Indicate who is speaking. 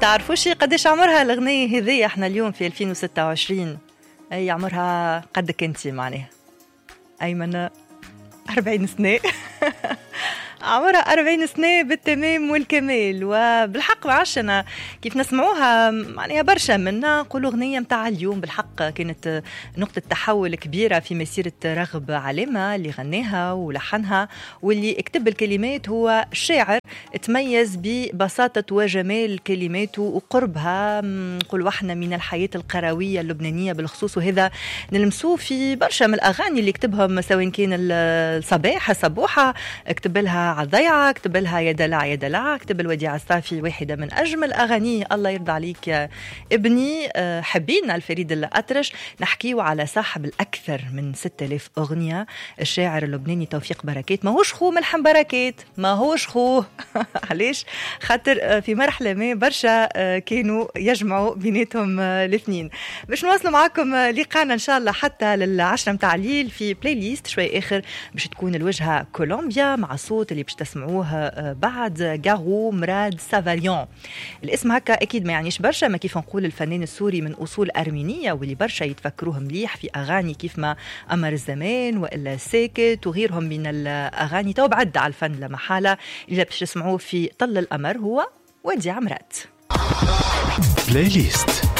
Speaker 1: تعرفوش قديش عمرها الأغنية هذه؟ احنا اليوم في 2026. أي عمرها قدك انتي معناها أيمن 40 سنة. عمرها 40 سنة بالتمام والكمال. وبالحق معش أنا كيف نسمعوها معناها برشا منا نقولوا أغنية متاع اليوم. بالحق كانت نقطة تحول كبيرة في مسيرة راغب علامة اللي غناها ولحنها، واللي اكتب الكلمات هو شاعر تميز ببساطة وجمال كلماته وقربها نقولوا احنا من الحياة القروية اللبنانية بالخصوص. وهذا نلمسوه في برشا من الأغاني اللي كتبهم، سواء كان الصباح الصبوحة كتب لها عضيعة، كتب لها يا دلع يا دلع، كتب الوديعة الصافي واحدة من أجمل أغانيه الله يرضى عليك يا ابني. حبينا الفريد الأطرش. نحكيه على صاحب الأكثر من 6000 أغنية، الشاعر اللبناني توفيق بركات. ما هوش خو ملحم بركات، ما هوش خو. علاش؟ خاطر في مرحلة ما برشا كانوا يجمعوا بيناتهم الاثنين. باش نواصلوا معكم لقانا إن شاء الله حتى للعشرة متاع الليل في بلاي ليست شوي آخر باش تكون الوجهة كولومبيا مع صوت اللي باش تسمعوه بعد غارو مراد سافاليون. الاسم هكا أكيد ما يعنيش برشا، ما كيف نقول الفنان السوري من أصول أرمينية واللي برشا يتفكروه مليح في أغاني كيف ما أمر الزمان وإلا ساكت وغيرهم من الأغاني. تو بعد على الفن لمحالة اللي باش تسمعوه في طل الأمر هو وديعة مراد.
Speaker 2: بلاي ليست.